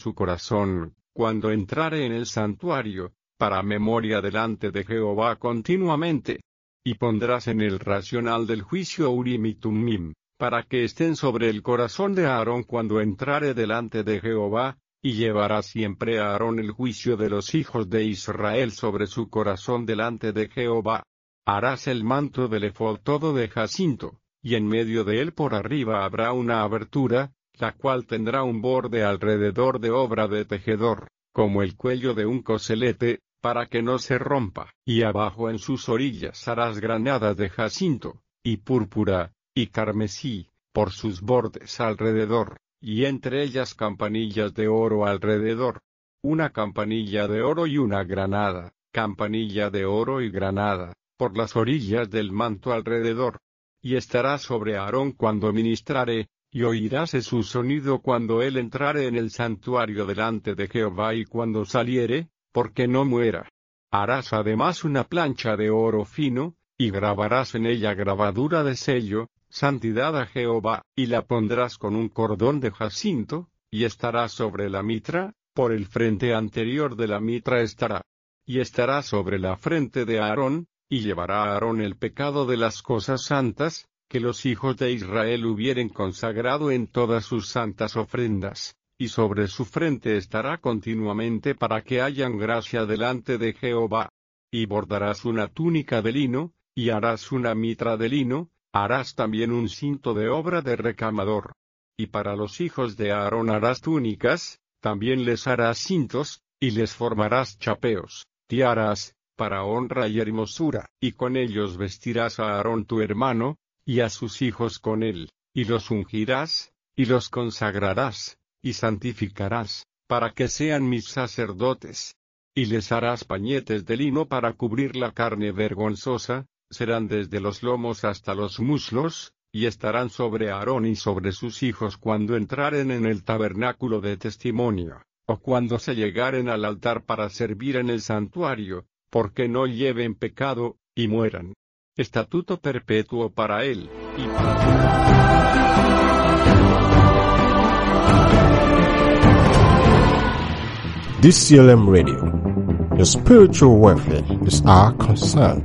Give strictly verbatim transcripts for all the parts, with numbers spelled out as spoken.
su corazón, cuando entrare en el santuario, para memoria delante de Jehová continuamente. Y pondrás en el racional del juicio Urim y Tumim, para que estén sobre el corazón de Aarón cuando entrare delante de Jehová, y llevará siempre a Aarón el juicio de los hijos de Israel sobre su corazón delante de Jehová. Harás el manto del ephod todo de jacinto, y en medio de él por arriba habrá una abertura, la cual tendrá un borde alrededor de obra de tejedor, como el cuello de un coselete, para que no se rompa, y abajo en sus orillas harás granadas de jacinto, y púrpura, y carmesí, por sus bordes alrededor, y entre ellas campanillas de oro alrededor. Una campanilla de oro y una granada, campanilla de oro y granada, por las orillas del manto alrededor. Y estará sobre Aarón cuando ministrare, y oiráse su sonido cuando él entrare en el santuario delante de Jehová y cuando saliere, porque no muera. Harás además una plancha de oro fino, y grabarás en ella grabadura de sello, santidad a Jehová, y la pondrás con un cordón de jacinto, y estará sobre la mitra, por el frente anterior de la mitra estará. Y estará sobre la frente de Aarón, y llevará a Aarón el pecado de las cosas santas, que los hijos de Israel hubieren consagrado en todas sus santas ofrendas, y sobre su frente estará continuamente para que hayan gracia delante de Jehová. Y bordarás una túnica de lino, y harás una mitra de lino, harás también un cinto de obra de recamador. Y para los hijos de Aarón harás túnicas, también les harás cintos, y les formarás chapeos, tiaras, para honra y hermosura, y con ellos vestirás a Aarón tu hermano, y a sus hijos con él, y los ungirás, y los consagrarás, y santificarás, para que sean mis sacerdotes. Y les harás pañetes de lino para cubrir la carne vergonzosa, serán desde los lomos hasta los muslos, y estarán sobre Aarón y sobre sus hijos cuando entraren en el tabernáculo de testimonio, o cuando se llegaren al altar para servir en el santuario, porque no lleven pecado, y mueran. Estatuto perpetuo para él, y para su... D C L M Radio. Your spiritual welfare is our concern.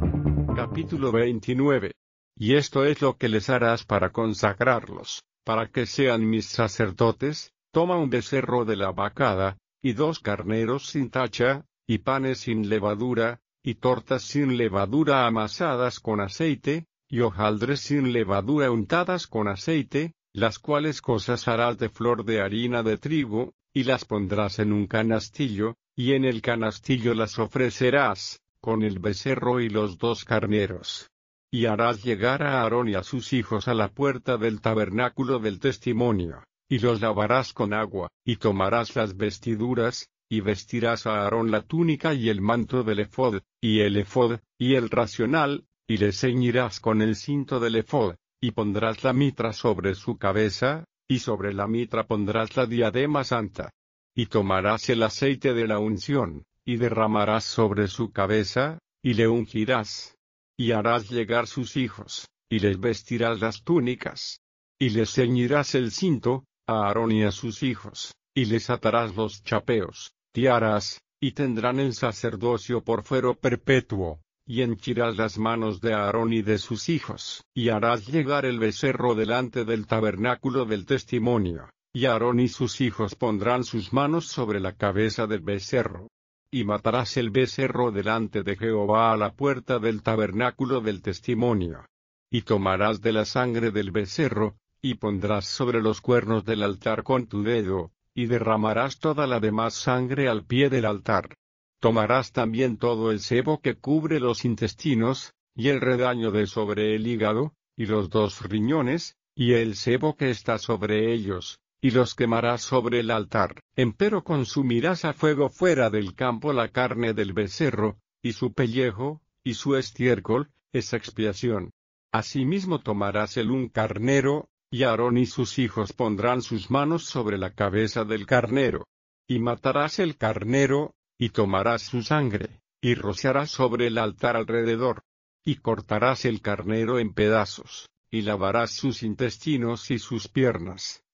Capítulo veintinueve. Y esto es lo que les harás para consagrarlos, para que sean mis sacerdotes. Toma un becerro de la vacada, y dos carneros sin tacha, y panes sin levadura, y tortas sin levadura amasadas con aceite, y hojaldres sin levadura untadas con aceite, las cuales cosas harás de flor de harina de trigo, y las pondrás en un canastillo, y en el canastillo las ofrecerás, con el becerro y los dos carneros. Y harás llegar a Aarón y a sus hijos a la puerta del tabernáculo del testimonio, y los lavarás con agua, y tomarás las vestiduras, y vestirás a Aarón la túnica y el manto del ephod, y el ephod, y el racional, y le ceñirás con el cinto del ephod, y pondrás la mitra sobre su cabeza, y sobre la mitra pondrás la diadema santa. Y tomarás el aceite de la unción, y derramarás sobre su cabeza, y le ungirás. Y harás llegar sus hijos, y les vestirás las túnicas. Y les ceñirás el cinto, a Aarón y a sus hijos, y les atarás los chapeos, tiaras, y tendrán el sacerdocio por fuero perpetuo, y henchirás las manos de Aarón y de sus hijos, y harás llegar el becerro delante del tabernáculo del testimonio, y Aarón y sus hijos pondrán sus manos sobre la cabeza del becerro. Y matarás el becerro delante de Jehová a la puerta del tabernáculo del testimonio. Y tomarás de la sangre del becerro, y pondrás sobre los cuernos del altar con tu dedo, y derramarás toda la demás sangre al pie del altar. Tomarás también todo el sebo que cubre los intestinos, y el redaño de sobre el hígado, y los dos riñones, y el sebo que está sobre ellos, y los quemarás sobre el altar. Empero consumirás a fuego fuera del campo la carne del becerro, y su pellejo, y su estiércol, es expiación. Asimismo tomarás el un carnero, y Aarón y sus hijos pondrán sus manos sobre la cabeza del carnero. Y matarás el carnero, y tomarás su sangre, y rociarás sobre el altar alrededor. Y cortarás el carnero en pedazos, y lavarás sus intestinos y sus piernas,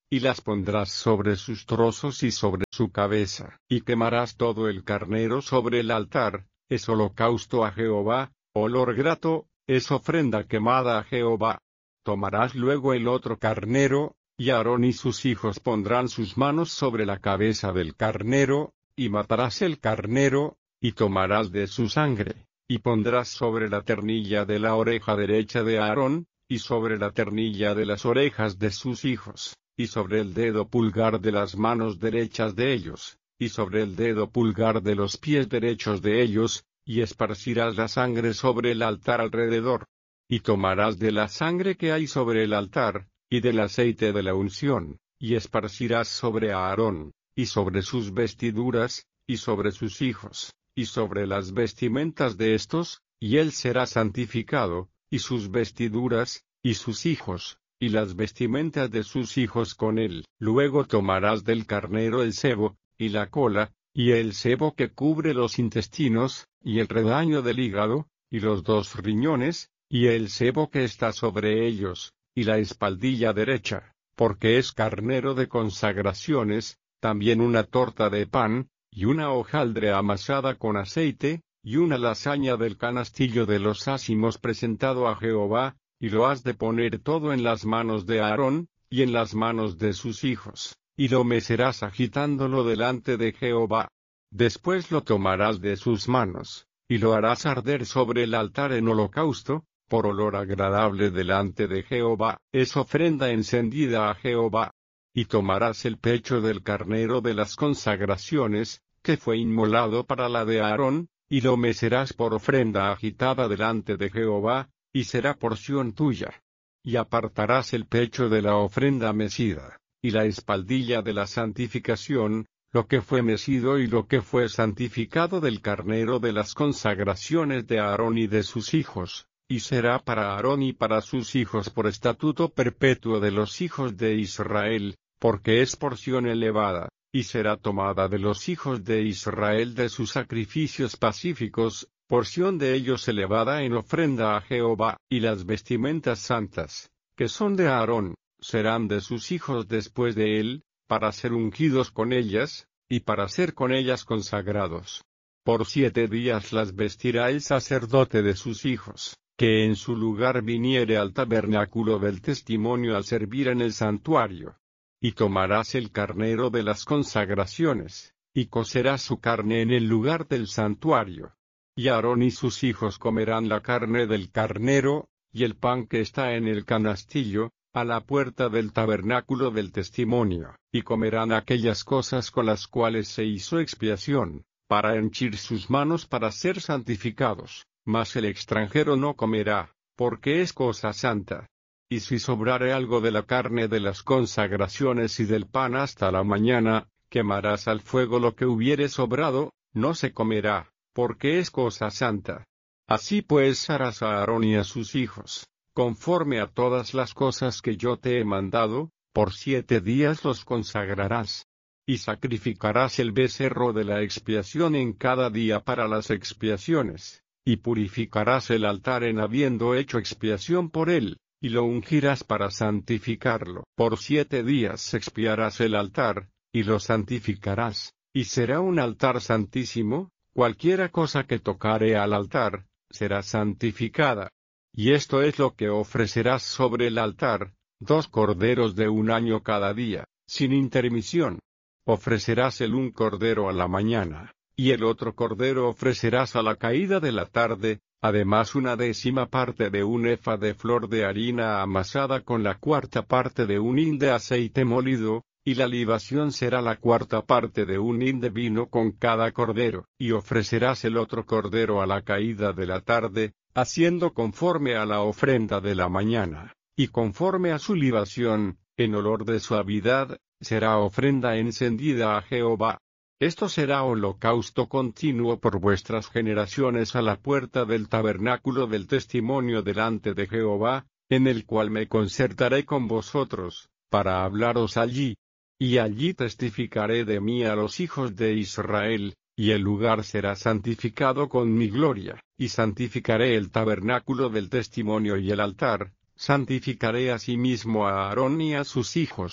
y las pondrás sobre sus trozos y sobre su cabeza. Y quemarás todo el carnero sobre el altar, es holocausto a Jehová, olor grato, es ofrenda quemada a Jehová. Tomarás luego el otro carnero, y Aarón y sus hijos pondrán sus manos sobre la cabeza del carnero, y matarás el carnero, y tomarás de su sangre, y pondrás sobre la ternilla de la oreja derecha de Aarón, y sobre la ternilla de las orejas de sus hijos, y sobre el dedo pulgar de las manos derechas de ellos, y sobre el dedo pulgar de los pies derechos de ellos, y esparcirás la sangre sobre el altar alrededor. Y tomarás de la sangre que hay sobre el altar, y del aceite de la unción, y esparcirás sobre Aarón, y sobre sus vestiduras, y sobre sus hijos, y sobre las vestimentas de estos, y él será santificado, y sus vestiduras, y sus hijos, y las vestimentas de sus hijos con él. Luego tomarás del carnero el sebo, y la cola, y el sebo que cubre los intestinos, y el redaño del hígado, y los dos riñones, y el sebo que está sobre ellos, y la espaldilla derecha, porque es carnero de consagraciones, también una torta de pan, y una hojaldre amasada con aceite, y una lasaña del canastillo de los ázimos presentado a Jehová, y lo has de poner todo en las manos de Aarón, y en las manos de sus hijos, y lo mecerás agitándolo delante de Jehová. Después lo tomarás de sus manos, y lo harás arder sobre el altar en holocausto, por olor agradable delante de Jehová, es ofrenda encendida a Jehová. Y tomarás el pecho del carnero de las consagraciones, que fue inmolado para la de Aarón, y lo mecerás por ofrenda agitada delante de Jehová, y será porción tuya. Y apartarás el pecho de la ofrenda mecida, y la espaldilla de la santificación, lo que fue mecido y lo que fue santificado del carnero de las consagraciones de Aarón y de sus hijos, y será para Aarón y para sus hijos por estatuto perpetuo de los hijos de Israel, porque es porción elevada, y será tomada de los hijos de Israel de sus sacrificios pacíficos, porción de ellos elevada en ofrenda a Jehová. Y las vestimentas santas, que son de Aarón, serán de sus hijos después de él, para ser ungidos con ellas, y para ser con ellas consagrados. Por siete días las vestirá el sacerdote de sus hijos, que en su lugar viniere al tabernáculo del testimonio a servir en el santuario. Y tomarás el carnero de las consagraciones, y cocerás su carne en el lugar del santuario. Y Aarón y sus hijos comerán la carne del carnero, y el pan que está en el canastillo, a la puerta del tabernáculo del testimonio, y comerán aquellas cosas con las cuales se hizo expiación, para henchir sus manos para ser santificados, mas el extranjero no comerá, porque es cosa santa. Y si sobrare algo de la carne de las consagraciones y del pan hasta la mañana, quemarás al fuego lo que hubiere sobrado, no se comerá, porque es cosa santa. Así pues harás a Aarón y a sus hijos, conforme a todas las cosas que yo te he mandado, por siete días los consagrarás. Y sacrificarás el becerro de la expiación en cada día para las expiaciones, y purificarás el altar en habiendo hecho expiación por él, y lo ungirás para santificarlo. Por siete días expiarás el altar, y lo santificarás, y será un altar santísimo, cualquiera cosa que tocare al altar, será santificada. Y esto es lo que ofrecerás sobre el altar, dos corderos de un año cada día, sin intermisión. Ofrecerás el un cordero a la mañana, y el otro cordero ofrecerás a la caída de la tarde, además una décima parte de un efa de flor de harina amasada con la cuarta parte de un hin de aceite molido, y la libación será la cuarta parte de un hin de vino con cada cordero. Y ofrecerás el otro cordero a la caída de la tarde, haciendo conforme a la ofrenda de la mañana, y conforme a su libación, en olor de suavidad, será ofrenda encendida a Jehová. Esto será holocausto continuo por vuestras generaciones a la puerta del tabernáculo del testimonio delante de Jehová, en el cual me concertaré con vosotros, para hablaros allí. Y allí testificaré de mí a los hijos de Israel, y el lugar será santificado con mi gloria, y santificaré el tabernáculo del testimonio y el altar, santificaré asimismo a Aarón y a sus hijos,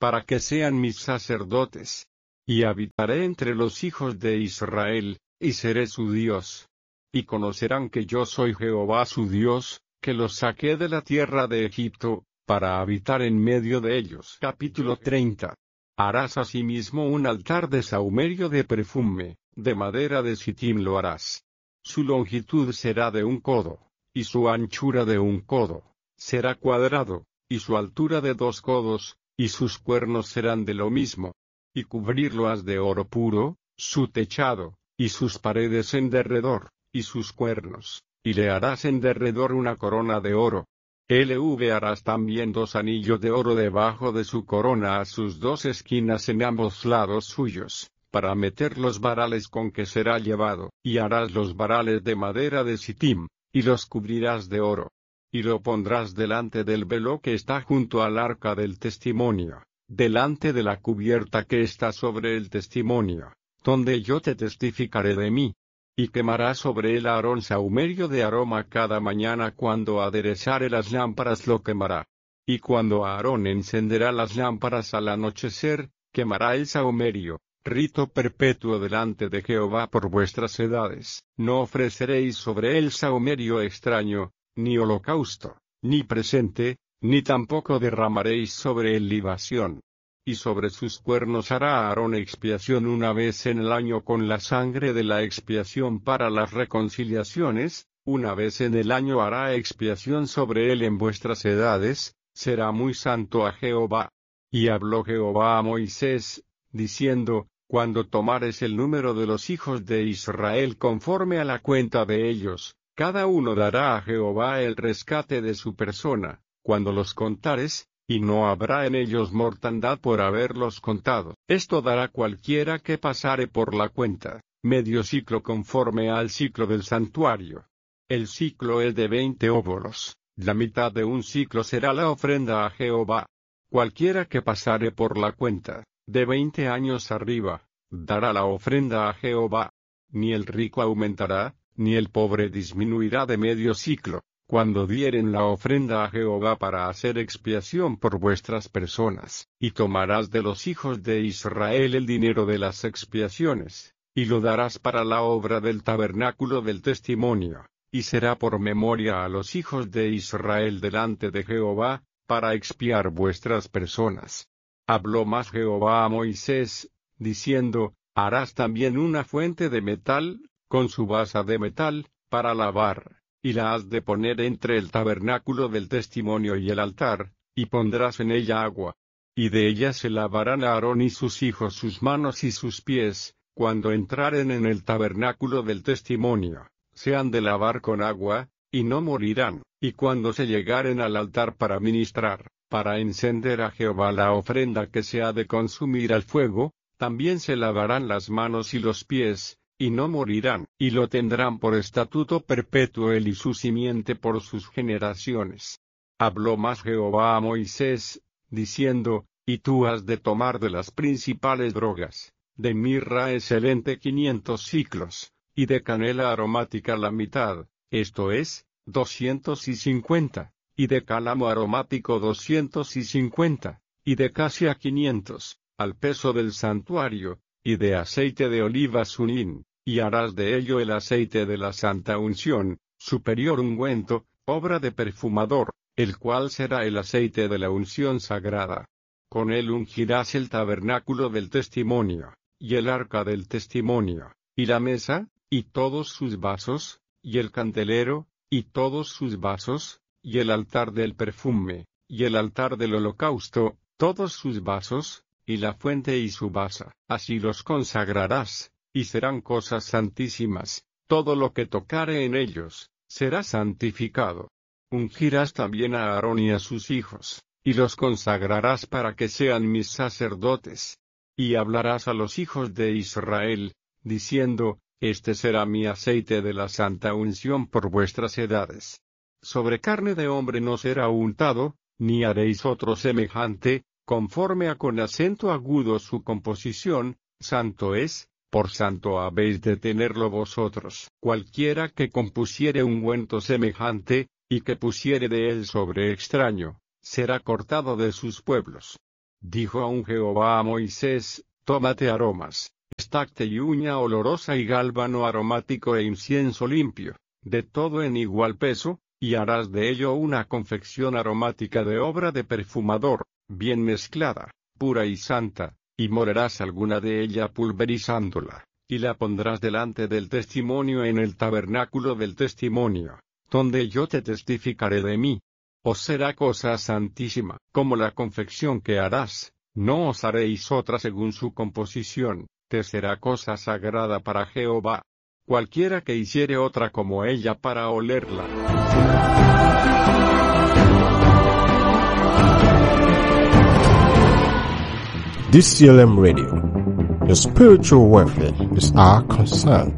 para que sean mis sacerdotes. Y habitaré entre los hijos de Israel, y seré su Dios. Y conocerán que yo soy Jehová su Dios, que los saqué de la tierra de Egipto, para habitar en medio de ellos. Capítulo treinta. Harás asimismo un altar de sahumerio de perfume, de madera de sitim lo harás. Su longitud será de un codo, y su anchura de un codo. Será cuadrado, y su altura de dos codos, y sus cuernos serán de lo mismo. Y cubrirlo has de oro puro, su techado, y sus paredes en derredor, y sus cuernos, y le harás en derredor una corona de oro. L V harás también dos anillos de oro debajo de su corona a sus dos esquinas en ambos lados suyos, para meter los varales con que será llevado, y harás los varales de madera de sitim, y los cubrirás de oro. Y lo pondrás delante del velo que está junto al arca del testimonio, delante de la cubierta que está sobre el testimonio, donde yo te testificaré de mí. Y quemará sobre él Aarón sahumerio de aroma cada mañana cuando aderezare las lámparas lo quemará. Y cuando Aarón encenderá las lámparas al anochecer, quemará el sahumerio, rito perpetuo delante de Jehová por vuestras edades. No ofreceréis sobre él sahumerio extraño, ni holocausto, ni presente, ni tampoco derramaréis sobre él libación. Y sobre sus cuernos hará Aarón expiación una vez en el año con la sangre de la expiación para las reconciliaciones, una vez en el año hará expiación sobre él en vuestras edades, será muy santo a Jehová. Y habló Jehová a Moisés, diciendo, cuando tomares el número de los hijos de Israel conforme a la cuenta de ellos, cada uno dará a Jehová el rescate de su persona, cuando los contares, y no habrá en ellos mortandad por haberlos contado. Esto dará cualquiera que pasare por la cuenta, medio ciclo conforme al ciclo del santuario. El ciclo es de veinte óbolos, la mitad de un ciclo será la ofrenda a Jehová. Cualquiera que pasare por la cuenta, de veinte años arriba, dará la ofrenda a Jehová. Ni el rico aumentará, ni el pobre disminuirá de medio ciclo, cuando dieren la ofrenda a Jehová para hacer expiación por vuestras personas. Y tomarás de los hijos de Israel el dinero de las expiaciones, y lo darás para la obra del tabernáculo del testimonio, y será por memoria a los hijos de Israel delante de Jehová, para expiar vuestras personas. Habló más Jehová a Moisés, diciendo, harás también una fuente de metal, con su basa de metal, para lavar, y la has de poner entre el tabernáculo del testimonio y el altar, y pondrás en ella agua. Y de ella se lavarán Aarón y sus hijos sus manos y sus pies, cuando entraren en el tabernáculo del testimonio, se han de lavar con agua, y no morirán. Y cuando se llegaren al altar para ministrar, para encender a Jehová la ofrenda que se ha de consumir al fuego, también se lavarán las manos y los pies, y no morirán, y lo tendrán por estatuto perpetuo él y su simiente por sus generaciones. Habló más Jehová a Moisés, diciendo, y tú has de tomar de las principales drogas, de mirra excelente quinientos siclos, y de canela aromática la mitad, esto es, doscientos y cincuenta, y de cálamo aromático doscientos y cincuenta, y de casia quinientos, al peso del santuario, y de aceite de olivas un hin, y harás de ello el aceite de la santa unción, superior ungüento, obra de perfumador, el cual será el aceite de la unción sagrada. Con él ungirás el tabernáculo del testimonio, y el arca del testimonio, y la mesa, y todos sus vasos, y el candelero, y todos sus vasos, y el altar del perfume, y el altar del holocausto, todos sus vasos, y la fuente y su basa. Así los consagrarás, y serán cosas santísimas, todo lo que tocare en ellos, será santificado. Ungirás también a Aarón y a sus hijos, y los consagrarás para que sean mis sacerdotes. Y hablarás a los hijos de Israel, diciendo, este será mi aceite de la santa unción por vuestras edades. Sobre carne de hombre no será untado, ni haréis otro semejante, conforme a con acento agudo su composición, santo es, por santo habéis de tenerlo vosotros. Cualquiera que compusiere ungüento semejante, y que pusiere de él sobre extraño, será cortado de sus pueblos. Dijo aún Jehová a Moisés: Tómate aromas, estacte y uña olorosa y gálbano aromático e incienso limpio, de todo en igual peso, y harás de ello una confección aromática de obra de perfumador, bien mezclada, pura y santa, y molerás alguna de ella pulverizándola, y la pondrás delante del testimonio en el tabernáculo del testimonio, donde yo te testificaré de mí. Os será cosa santísima, como la confección que harás, no os haréis otra según su composición, te será cosa sagrada para Jehová. Cualquiera que hiciere otra como ella para olerla. D C L M Radio. Your spiritual welfare is our concern.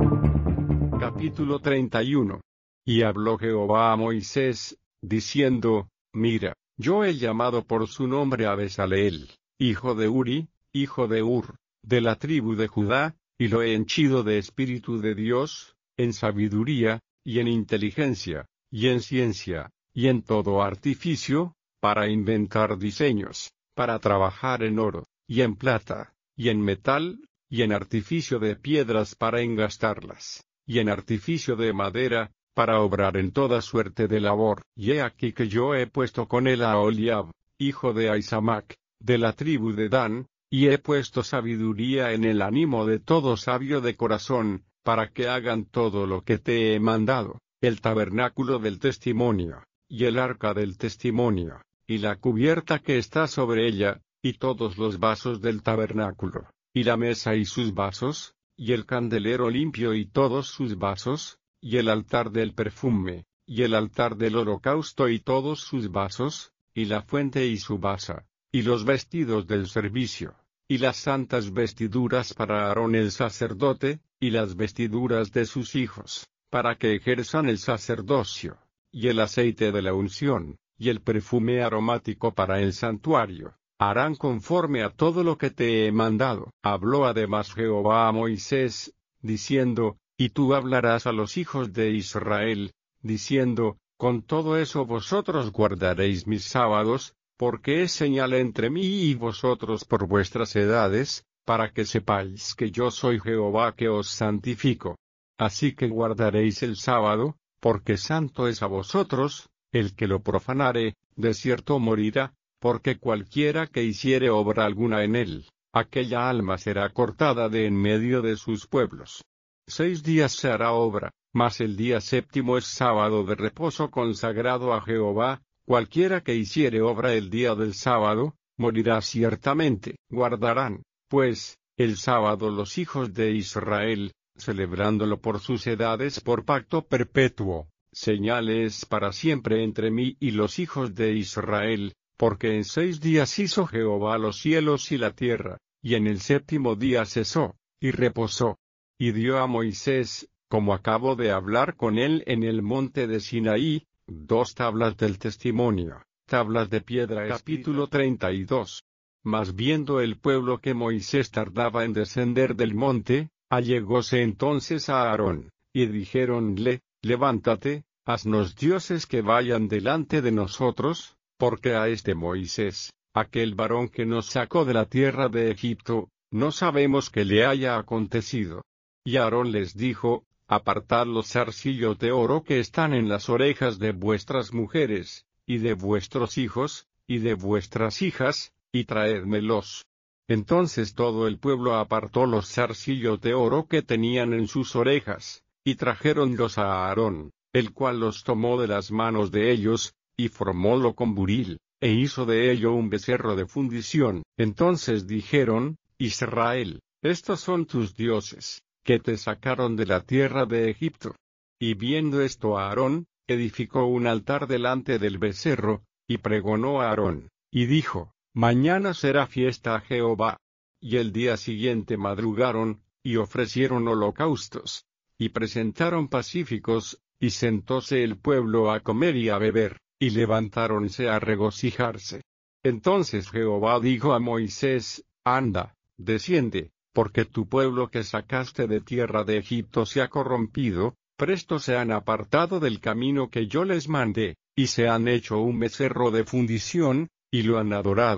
Capítulo treinta y uno. Y habló Jehová a Moisés, diciendo: Mira, yo he llamado por su nombre a Bezaleel, hijo de Uri, hijo de Ur, de la tribu de Judá, y lo he henchido de espíritu de Dios, en sabiduría, y en inteligencia, y en ciencia, y en todo artificio, para inventar diseños, para trabajar en oro, y en plata, y en metal, y en artificio de piedras para engastarlas, y en artificio de madera, para obrar en toda suerte de labor. Y he aquí que yo he puesto con él a Oliab, hijo de Ahisamac, de la tribu de Dan, y he puesto sabiduría en el ánimo de todo sabio de corazón, para que hagan todo lo que te he mandado, el tabernáculo del testimonio, y el arca del testimonio, y la cubierta que está sobre ella, y todos los vasos del tabernáculo, y la mesa y sus vasos, y el candelero limpio y todos sus vasos, y el altar del perfume, y el altar del holocausto y todos sus vasos, y la fuente y su basa, y los vestidos del servicio, y las santas vestiduras para Aarón el sacerdote, y las vestiduras de sus hijos, para que ejerzan el sacerdocio, y el aceite de la unción, y el perfume aromático para el santuario, harán conforme a todo lo que te he mandado. Habló además Jehová a Moisés, diciendo: Y tú hablarás a los hijos de Israel, diciendo: Con todo eso vosotros guardaréis mis sábados, porque es señal entre mí y vosotros por vuestras edades, para que sepáis que yo soy Jehová que os santifico. Así que guardaréis el sábado, porque santo es a vosotros. El que lo profanare, de cierto morirá, porque cualquiera que hiciere obra alguna en él, aquella alma será cortada de en medio de sus pueblos. Seis días se hará obra, mas el día séptimo es sábado de reposo consagrado a Jehová. Cualquiera que hiciere obra el día del sábado, morirá ciertamente. Guardarán, pues, el sábado los hijos de Israel, celebrándolo por sus edades por pacto perpetuo, señales para siempre entre mí y los hijos de Israel, porque en seis días hizo Jehová los cielos y la tierra, y en el séptimo día cesó, y reposó. Y dio a Moisés, como acabo de hablar con él en el monte de Sinaí, dos tablas del testimonio, tablas de piedra. Capítulo treinta y dos. Mas viendo el pueblo que Moisés tardaba en descender del monte, allegóse entonces a Aarón, y dijéronle: Levántate, haznos dioses que vayan delante de nosotros, porque a este Moisés, aquel varón que nos sacó de la tierra de Egipto, no sabemos qué le haya acontecido. Y Aarón les dijo: Apartad los zarcillos de oro que están en las orejas de vuestras mujeres, y de vuestros hijos, y de vuestras hijas, y traédmelos. Entonces todo el pueblo apartó los zarcillos de oro que tenían en sus orejas, y trajéronlos a Aarón, el cual los tomó de las manos de ellos, y formólo con buril, e hizo de ello un becerro de fundición. Entonces dijeron: Israel, estos son tus dioses, que te sacaron de la tierra de Egipto. Y viendo esto Aarón, edificó un altar delante del becerro, y pregonó a Aarón, y dijo: Mañana será fiesta a Jehová. Y el día siguiente madrugaron, y ofrecieron holocaustos, y presentaron pacíficos, y sentóse el pueblo a comer y a beber, y levantáronse a regocijarse. Entonces Jehová dijo a Moisés: Anda, desciende, porque tu pueblo que sacaste de tierra de Egipto se ha corrompido, presto se han apartado del camino que yo les mandé, y se han hecho un becerro de fundición, y lo han adorado,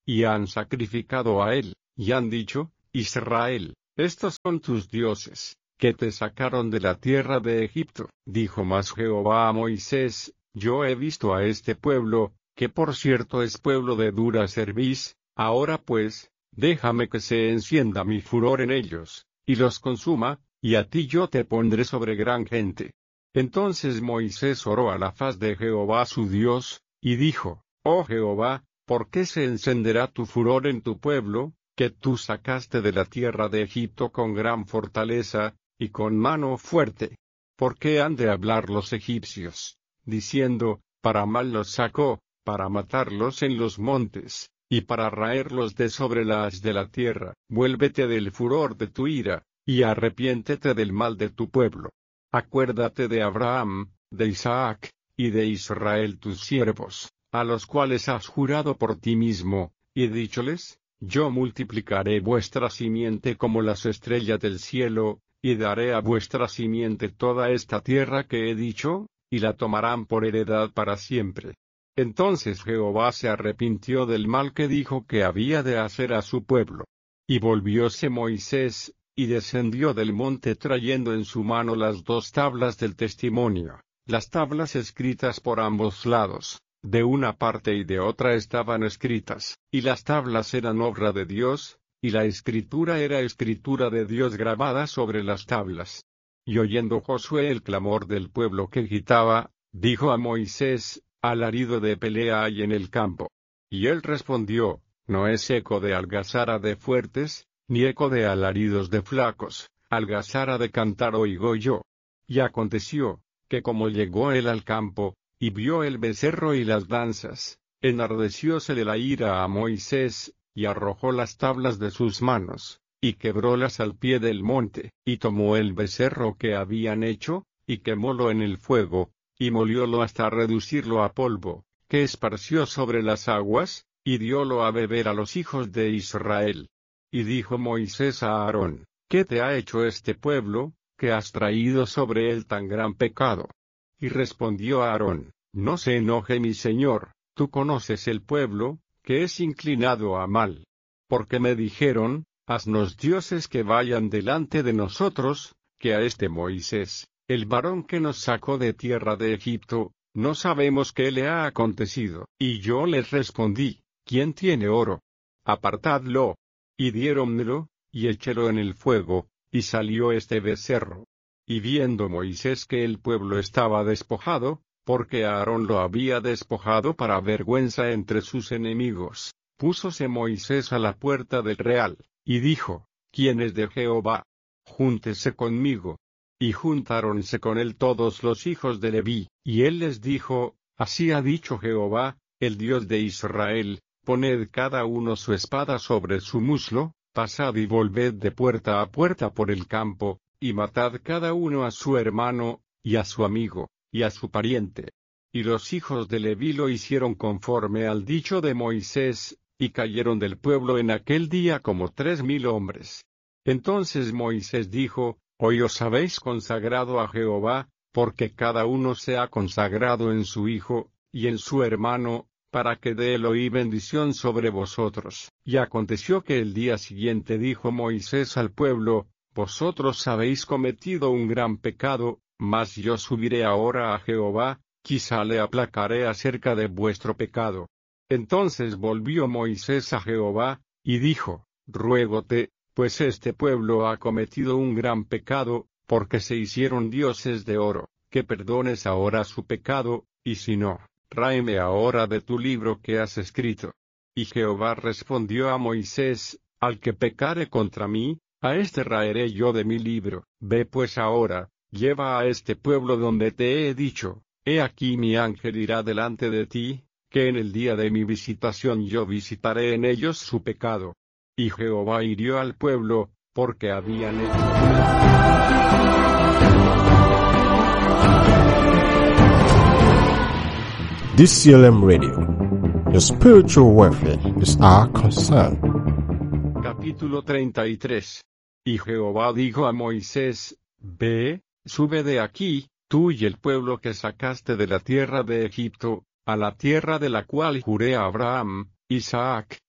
y han sacrificado a él, y han dicho: Israel, estos son tus dioses, que te sacaron de la tierra de Egipto. Dijo más Jehová a Moisés: Yo he visto a este pueblo, que por cierto es pueblo de dura cerviz. Ahora pues, déjame que se encienda mi furor en ellos, y los consuma, y a ti yo te pondré sobre gran gente. Entonces Moisés oró a la faz de Jehová su Dios, y dijo: Oh Jehová, ¿por qué se encenderá tu furor en tu pueblo, que tú sacaste de la tierra de Egipto con gran fortaleza, y con mano fuerte? ¿Por qué han de hablar los egipcios, diciendo: para mal los sacó, para matarlos en los montes, y para raerlos de sobre la haz de la tierra? Vuélvete del furor de tu ira, y arrepiéntete del mal de tu pueblo. Acuérdate de Abraham, de Isaac, y de Israel tus siervos, a los cuales has jurado por ti mismo, y dícholes: yo multiplicaré vuestra simiente como las estrellas del cielo, y daré a vuestra simiente toda esta tierra que he dicho, y la tomarán por heredad para siempre. Entonces Jehová se arrepintió del mal que dijo que había de hacer a su pueblo. Y volvióse Moisés, y descendió del monte trayendo en su mano las dos tablas del testimonio, las tablas escritas por ambos lados, de una parte y de otra estaban escritas, y las tablas eran obra de Dios, y la escritura era escritura de Dios grabada sobre las tablas. Y oyendo Josué el clamor del pueblo que gritaba, dijo a Moisés: alarido de pelea hay en el campo. Y él respondió: no es eco de algazara de fuertes, ni eco de alaridos de flacos, algazara de cantar oigo yo. Y aconteció, que como llegó él al campo, y vio el becerro y las danzas, enardeciósele la ira a Moisés, y arrojó las tablas de sus manos, y quebrólas al pie del monte, y tomó el becerro que habían hecho, y quemólo en el fuego, y moliólo hasta reducirlo a polvo, que esparció sobre las aguas, y diólo a beber a los hijos de Israel. Y dijo Moisés a Aarón: ¿qué te ha hecho este pueblo, que has traído sobre él tan gran pecado? Y respondió Aarón: no se enoje mi señor, tú conoces el pueblo, que es inclinado a mal. Porque me dijeron: haznos dioses que vayan delante de nosotros, que a este Moisés, el varón que nos sacó de tierra de Egipto, no sabemos qué le ha acontecido. Y yo les respondí: ¿quién tiene oro? Apartadlo. Y diéronmelo, y echélo en el fuego, y salió este becerro. Y viendo Moisés que el pueblo estaba despojado, porque Aarón lo había despojado para vergüenza entre sus enemigos, púsose Moisés a la puerta del real, y dijo: ¿quién es de Jehová? Júntese conmigo. Y juntáronse con él todos los hijos de Leví, y él les dijo: así ha dicho Jehová, el Dios de Israel: poned cada uno su espada sobre su muslo, pasad y volved de puerta a puerta por el campo, y matad cada uno a su hermano, y a su amigo, y a su pariente. Y los hijos de Leví lo hicieron conforme al dicho de Moisés, y cayeron del pueblo en aquel día como tres mil hombres. Entonces Moisés dijo: hoy os habéis consagrado a Jehová, porque cada uno se ha consagrado en su hijo, y en su hermano, para que dé Elohim bendición sobre vosotros. Y aconteció que el día siguiente dijo Moisés al pueblo: vosotros habéis cometido un gran pecado, mas yo subiré ahora a Jehová, quizá le aplacaré acerca de vuestro pecado. Entonces volvió Moisés a Jehová, y dijo: ruégote, pues este pueblo ha cometido un gran pecado, porque se hicieron dioses de oro, que perdones ahora su pecado, y si no, ráeme ahora de tu libro que has escrito. Y Jehová respondió a Moisés: al que pecare contra mí, a este raeré yo de mi libro. Ve pues ahora, lleva a este pueblo donde te he dicho: he aquí mi ángel irá delante de ti, que en el día de mi visitación yo visitaré en ellos su pecado. Y Jehová hirió al pueblo, porque habían hecho. D C L M Radio. Your spiritual welfare is our concern. Capítulo treinta y tres. Y Jehová dijo a Moisés: ve, sube de aquí, tú y el pueblo que sacaste de la tierra de Egipto, a la tierra de la cual juré a Abraham, Isaac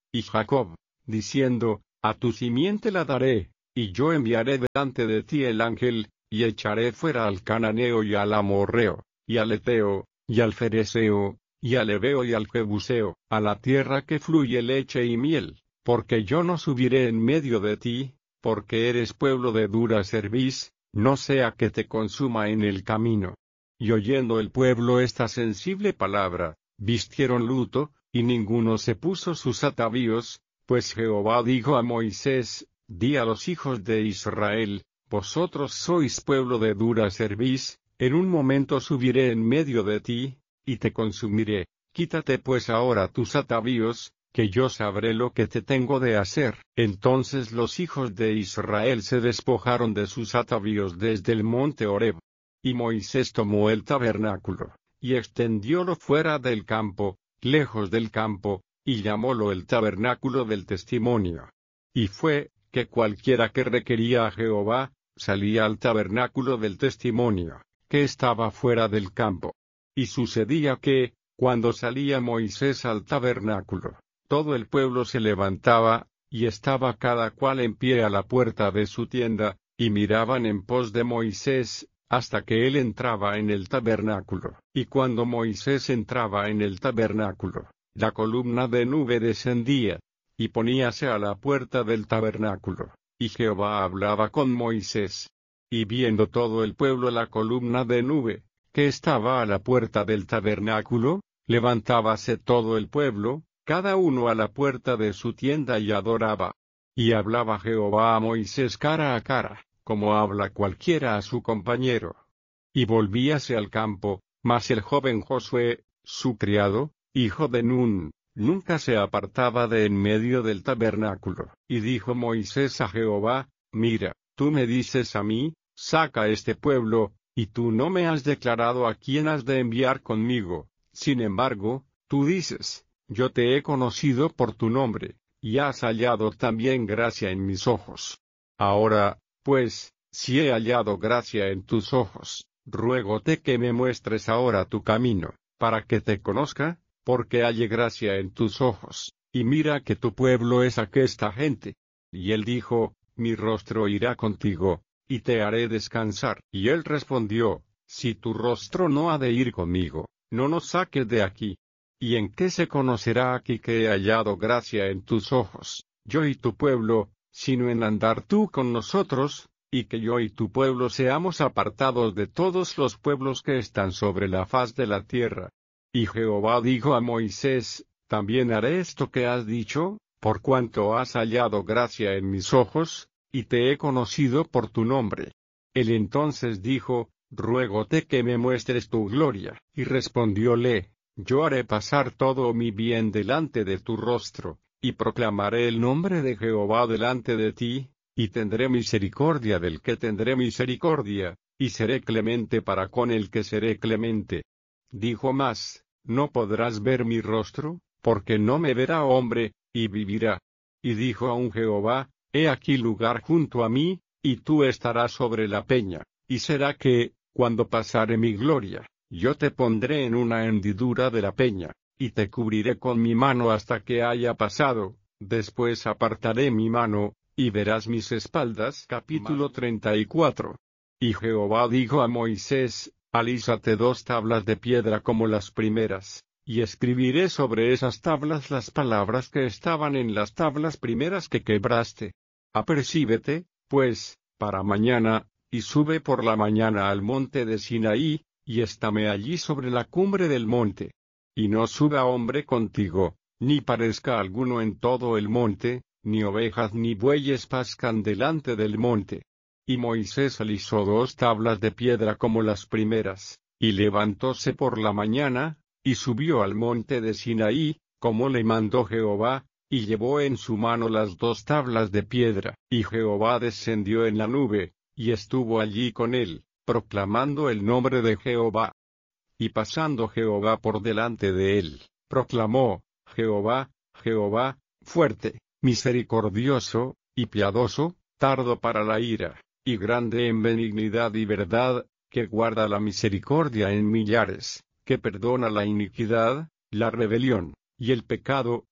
Y Jacob, diciendo, a tu simiente la daré, y yo enviaré delante de ti el ángel, y echaré fuera al cananeo y al amorreo, y al eteo, y al fereceo, y al heveo y al jebuseo, a la tierra que fluye leche y miel, porque yo no subiré en medio de ti, porque eres pueblo de dura cerviz, no sea que te consuma en el camino. Y oyendo el pueblo esta sensible palabra, vistieron luto, y ninguno se puso sus atavíos, pues Jehová dijo a Moisés, di a los hijos de Israel, vosotros sois pueblo de dura cerviz, en un momento subiré en medio de ti, y te consumiré, quítate pues ahora tus atavíos, que yo sabré lo que te tengo de hacer. Entonces los hijos de Israel se despojaron de sus atavíos desde el monte Horeb. Y Moisés tomó el tabernáculo, y extendiólo fuera del campo, lejos del campo, y llamólo el tabernáculo del testimonio. Y fue, que cualquiera que requería a Jehová, salía al tabernáculo del testimonio, que estaba fuera del campo. Y sucedía que, cuando salía Moisés al tabernáculo, todo el pueblo se levantaba, y estaba cada cual en pie a la puerta de su tienda, y miraban en pos de Moisés, hasta que él entraba en el tabernáculo. Y cuando Moisés entraba en el tabernáculo, la columna de nube descendía, y poníase a la puerta del tabernáculo, y Jehová hablaba con Moisés. Y viendo todo el pueblo la columna de nube, que estaba a la puerta del tabernáculo, levantábase todo el pueblo, cada uno a la puerta de su tienda y adoraba. Y hablaba Jehová a Moisés cara a cara, como habla cualquiera a su compañero. Y volvíase al campo, mas el joven Josué, su criado, hijo de Nun, nunca se apartaba de en medio del tabernáculo. Y dijo Moisés a Jehová, mira, tú me dices a mí, saca este pueblo, y tú no me has declarado a quién has de enviar conmigo. Sin embargo, tú dices, yo te he conocido por tu nombre, y has hallado también gracia en mis ojos. Ahora, pues, si he hallado gracia en tus ojos, ruégote que me muestres ahora tu camino, para que te conozca, porque halle gracia en tus ojos, y mira que tu pueblo es aquesta gente. Y él dijo, mi rostro irá contigo, y te haré descansar. Y él respondió, si tu rostro no ha de ir conmigo, no nos saques de aquí. ¿Y en qué se conocerá aquí que he hallado gracia en tus ojos, yo y tu pueblo, sino en andar tú con nosotros, y que yo y tu pueblo seamos apartados de todos los pueblos que están sobre la faz de la tierra? Y Jehová dijo a Moisés, también haré esto que has dicho, por cuanto has hallado gracia en mis ojos, y te he conocido por tu nombre. Él entonces dijo, ruégote que me muestres tu gloria. Y respondióle, yo haré pasar todo mi bien delante de tu rostro, y proclamaré el nombre de Jehová delante de ti, y tendré misericordia del que tendré misericordia, y seré clemente para con el que seré clemente. Dijo más, no podrás ver mi rostro, porque no me verá hombre, y vivirá. Y dijo aún Jehová, he aquí lugar junto a mí, y tú estarás sobre la peña, y será que, cuando pasare mi gloria, yo te pondré en una hendidura de la peña, y te cubriré con mi mano hasta que haya pasado, después apartaré mi mano, y verás mis espaldas. Capítulo treinta y cuatro. Y Jehová dijo a Moisés, alízate dos tablas de piedra como las primeras, y escribiré sobre esas tablas las palabras que estaban en las tablas primeras que quebraste. Apercíbete, pues, para mañana, y sube por la mañana al monte de Sinaí, y estáme allí sobre la cumbre del monte. Y no suba hombre contigo, ni parezca alguno en todo el monte, ni ovejas ni bueyes pascan delante del monte. Y Moisés alisó dos tablas de piedra como las primeras, y levantóse por la mañana, y subió al monte de Sinaí, como le mandó Jehová, y llevó en su mano las dos tablas de piedra. Y Jehová descendió en la nube, y estuvo allí con él, proclamando el nombre de Jehová. Y pasando Jehová por delante de él, proclamó, Jehová, Jehová, fuerte, misericordioso, y piadoso, tardo para la ira, y grande en benignidad y verdad, que guarda la misericordia en millares, que perdona la iniquidad, la rebelión, y el pecado,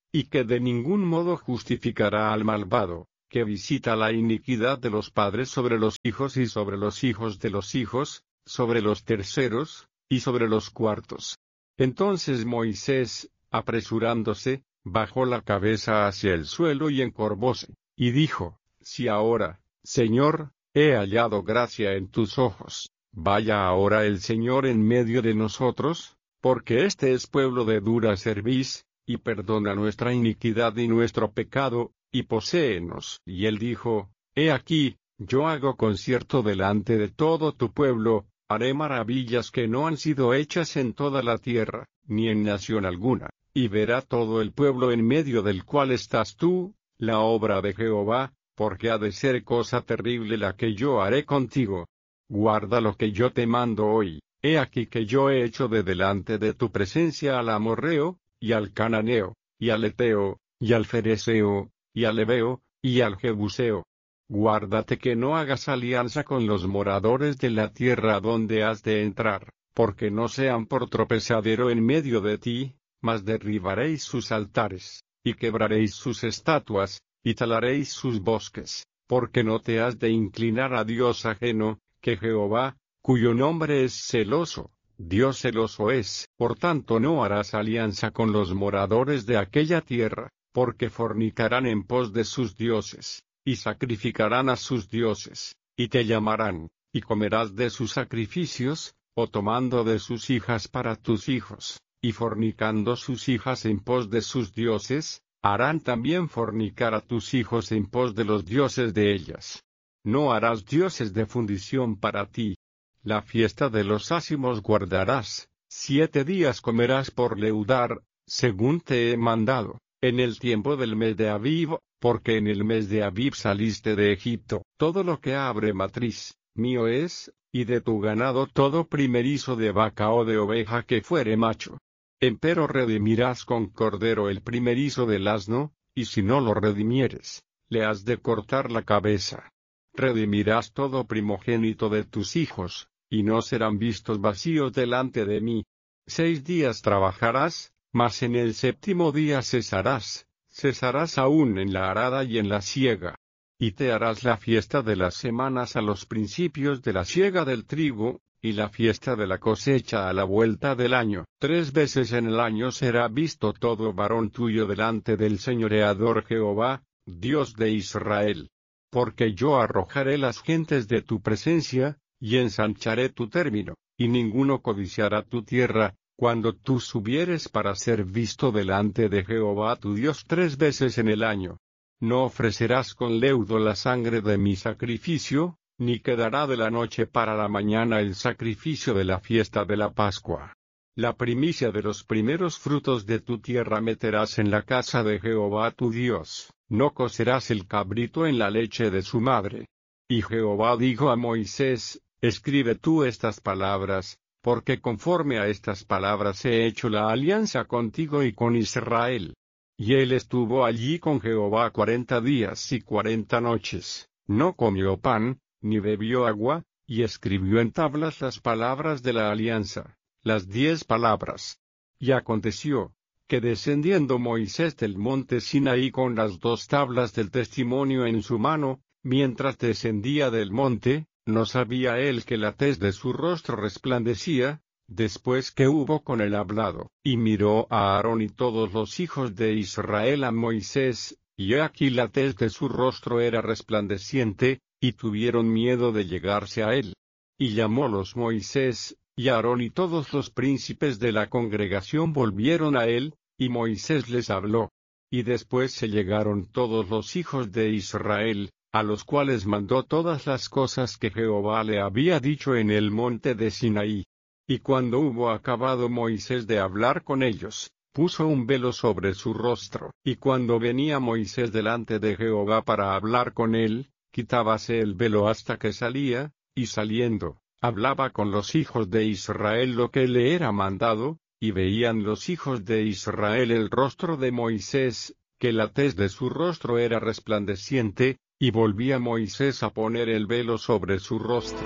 y que de ningún modo justificará al malvado, que visita la iniquidad de los padres sobre los hijos y sobre los hijos de los hijos, sobre los terceros, y sobre los cuartos. Entonces Moisés, apresurándose, bajó la cabeza hacia el suelo y encorvóse, y dijo, si ahora, Señor, he hallado gracia en tus ojos, vaya ahora el Señor en medio de nosotros, porque este es pueblo de dura cerviz, y perdona nuestra iniquidad y nuestro pecado, y poséenos. Y él dijo, he aquí, yo hago concierto delante de todo tu pueblo, haré maravillas que no han sido hechas en toda la tierra, ni en nación alguna, y verá todo el pueblo en medio del cual estás tú, la obra de Jehová, porque ha de ser cosa terrible la que yo haré contigo. Guarda lo que yo te mando hoy, he aquí que yo he hecho de delante de tu presencia al amorreo, y al cananeo, y al eteo, y al fereceo, y al heveo, y al jebuseo. Guárdate que no hagas alianza con los moradores de la tierra donde has de entrar, porque no sean por tropezadero en medio de ti, mas derribaréis sus altares, y quebraréis sus estatuas, y talaréis sus bosques, porque no te has de inclinar a Dios ajeno, que Jehová, cuyo nombre es celoso, Dios celoso es. Por tanto no harás alianza con los moradores de aquella tierra, porque fornicarán en pos de sus dioses, y sacrificarán a sus dioses, y te llamarán, y comerás de sus sacrificios, o tomando de sus hijas para tus hijos, y fornicando sus hijas en pos de sus dioses, harán también fornicar a tus hijos en pos de los dioses de ellas. No harás dioses de fundición para ti. La fiesta de los ázimos guardarás, siete días comerás por leudar, según te he mandado, en el tiempo del mes de Abib, porque en el mes de Abib saliste de Egipto. Todo lo que abre matriz, mío es, y de tu ganado todo primerizo de vaca o de oveja que fuere macho. Empero redimirás con cordero el primerizo del asno, y si no lo redimieres, le has de cortar la cabeza. Redimirás todo primogénito de tus hijos, y no serán vistos vacíos delante de mí. Seis días trabajarás, mas en el séptimo día cesarás, cesarás aún en la arada y en la siega. Y te harás la fiesta de las semanas a los principios de la siega del trigo, y la fiesta de la cosecha a la vuelta del año. Tres veces en el año será visto todo varón tuyo delante del señoreador Jehová, Dios de Israel. Porque yo arrojaré las gentes de tu presencia, y ensancharé tu término, y ninguno codiciará tu tierra, cuando tú subieres para ser visto delante de Jehová tu Dios tres veces en el año. No ofrecerás con leudo la sangre de mi sacrificio, ni quedará de la noche para la mañana el sacrificio de la fiesta de la Pascua. La primicia de los primeros frutos de tu tierra meterás en la casa de Jehová tu Dios, no cocerás el cabrito en la leche de su madre. Y Jehová dijo a Moisés, escribe tú estas palabras, porque conforme a estas palabras he hecho la alianza contigo y con Israel. Y él estuvo allí con Jehová cuarenta días y cuarenta noches, no comió pan, ni bebió agua, y escribió en tablas las palabras de la alianza, las diez palabras. Y aconteció, que descendiendo Moisés del monte Sinaí con las dos tablas del testimonio en su mano, mientras descendía del monte, no sabía él que la tez de su rostro resplandecía, después que hubo con él hablado. Y miró a Aarón y todos los hijos de Israel a Moisés, y he aquí la tez de su rostro era resplandeciente, y tuvieron miedo de llegarse a él. Y llamólos Moisés, y Aarón y todos los príncipes de la congregación volvieron a él, y Moisés les habló. Y después se llegaron todos los hijos de Israel, a los cuales mandó todas las cosas que Jehová le había dicho en el monte de Sinaí. Y cuando hubo acabado Moisés de hablar con ellos, puso un velo sobre su rostro. Y cuando venía Moisés delante de Jehová para hablar con él, quitábase el velo hasta que salía, y saliendo, hablaba con los hijos de Israel lo que le era mandado, y veían los hijos de Israel el rostro de Moisés, que la tez de su rostro era resplandeciente, y volvía Moisés a poner el velo sobre su rostro.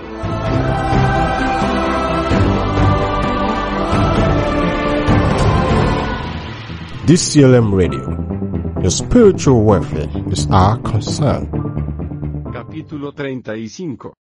D C L M Radio. Your spiritual welfare is our concern. Capítulo treinta y cinco.